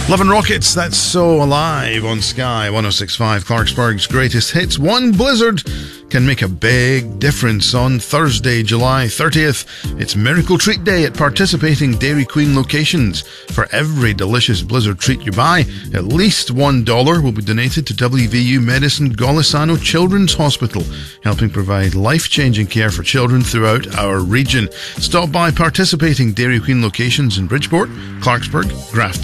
Love and Rockets, that's So Alive on Sky 106.5, Clarksburg's greatest hits. One blizzard can make a big difference. On Thursday, July 30th, it's Miracle Treat Day at participating Dairy Queen locations. For every delicious blizzard treat you buy, at least $1 will be donated to WVU Medicine Golisano Children's Hospital, helping provide life-changing care for children throughout our region. Stop by participating Dairy Queen locations in Bridgeport, Clarksburg, Grafton,